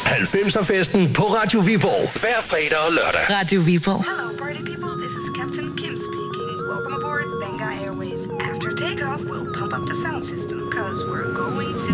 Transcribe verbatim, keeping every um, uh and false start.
halvfemser-festen på Radio Viborg. Hver fredag og lørdag. Radio Viborg. Hello, party people. This is Captain Kim speaking. Welcome aboard Benga Airways. After takeoff, we'll pump up the sound system, cause we're going to